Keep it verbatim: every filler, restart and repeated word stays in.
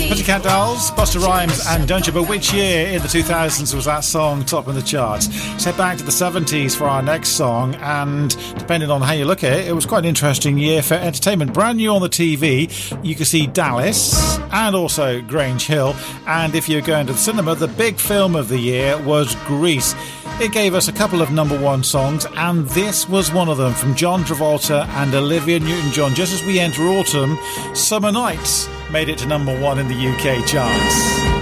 Pussycat Dolls, Busta Rhymes and Don't You. But which year in the two thousands was that song top in the charts? Let's head back to the seventies for our next song, and depending on how you look at it, it was quite an interesting year for entertainment. Brand new on the T V, you could see Dallas and also Grange Hill, and if you're going to the cinema, the big film of the year was Grease. It gave us a couple of number one songs, and this was one of them, from John Travolta and Olivia Newton-John. Just as we enter autumn, Summer Nights made it to number one in the U K charts.